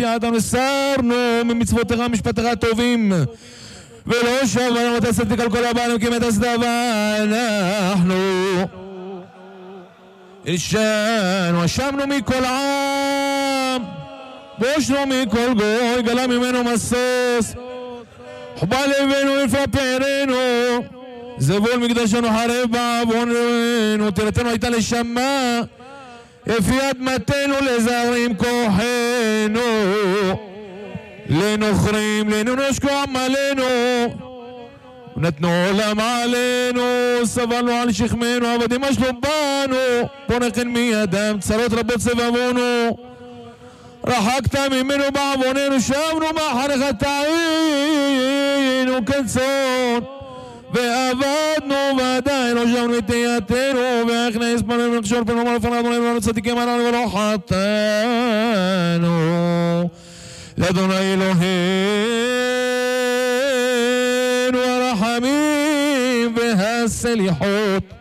ידענו הסרנו ממצוותיך משפטיך הטובים ולא שבנו ותעשיתיך על כל הבעלים כי מתעשתה ואנחנו אישנו אשמנו מכל עם בושנו מכל גוי גלה ממנו מסוס חובה לבינו לפפרנו זבול מקדשנו חרב בעווננו תרתנו הייתה לשמה לפי אדמתנו לזרים כוחנו לנוכרים לנו נשקו עמלנו נתנו עולם עלינו סבלנו על שכמנו עבדים אשלו בנו בוא נכן מידם צרות רבות סבבנו רחקת ממנו בעווננו שבנו מאחריך טעינו כצאן ועבדנו ועדיין לא שבנו את תהייתנו ואיכנה הספנו ונקשור פנו מלפני אדוני ולנו צדיקים עלינו ולא חטאנו לאדוני אלוהינו הרחמים והסליחות